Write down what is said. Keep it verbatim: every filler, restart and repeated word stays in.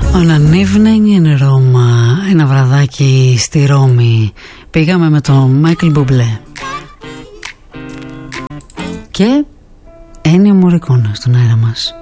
On an evening in Roma, ένα βραδάκι στη Ρώμη. Πήγαμε με τον Μάικλ Μπουμπλέ και Ennio Morricone στον αέρα μας.